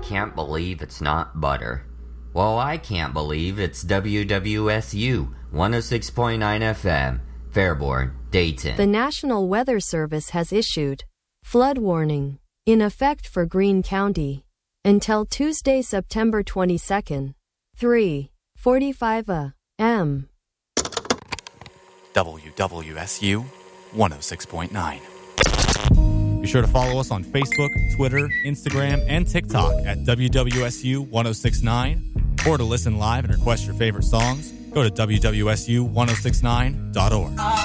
can't believe it's not butter. Well, I can't believe it's WWSU 106.9 FM, Fairborn, Dayton. The National Weather Service has issued flood warning in effect for Greene County until Tuesday, September 22nd, 3:45 a.m. WWSU 106.9. Be sure to follow us on Facebook, Twitter, Instagram, and TikTok at WWSU 1069. Or to listen live and request your favorite songs, go to WWSU1069.org.